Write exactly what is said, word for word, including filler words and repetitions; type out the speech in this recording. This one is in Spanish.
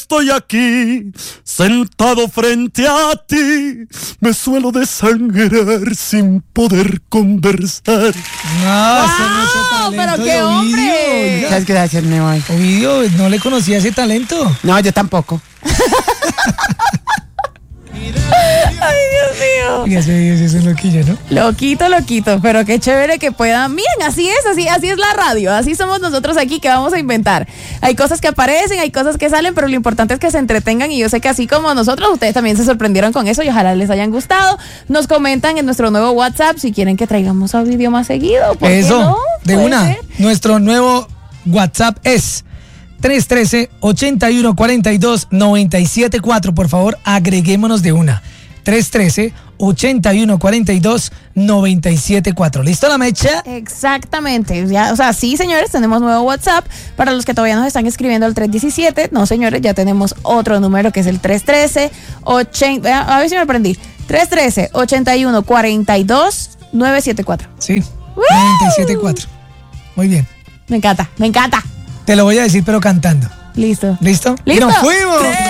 estoy aquí, sentado frente a ti, me suelo desangrar sin poder conversar. No, ¡Wow! ese mucho talento ¡Pero qué de hombre! Ovidio. Muchas gracias, me voy. Ovidio, no le conocía ese talento. No, yo tampoco. Ay, Dios mío. Y ese Dios es un loquillo, ¿no? Loquito, loquito, pero qué chévere que puedan. Miren, así es, así, así es la radio, así somos nosotros aquí que vamos a inventar. Hay cosas que aparecen, hay cosas que salen, pero lo importante es que se entretengan y yo sé que así como nosotros, ustedes también se sorprendieron con eso y ojalá les hayan gustado. Nos comentan en nuestro nuevo WhatsApp si quieren que traigamos a Ovidio más seguido. ¿Por Eso, qué no? de Puede una. ser. Nuestro nuevo WhatsApp es tres uno tres, ocho uno cuatro dos, nueve siete cuatro. Por favor, agreguémonos de una. tres uno tres, ocho uno cuatro dos, nueve siete cuatro. ¿Listo la mecha? Exactamente, ya, o sea, sí, señores, tenemos nuevo WhatsApp. Para los que todavía nos están escribiendo al tres uno siete, no, señores, ya tenemos otro número que es el tres uno tres, ochenta, a ver si me aprendí, tres uno tres, ocho uno cuatro dos, nueve siete cuatro. Sí, ¡Woo! nueve siete cuatro. Muy bien. Me encanta, me encanta. Te lo voy a decir, pero cantando. Listo. ¿Listo? Listo. ¡Y nos fuimos!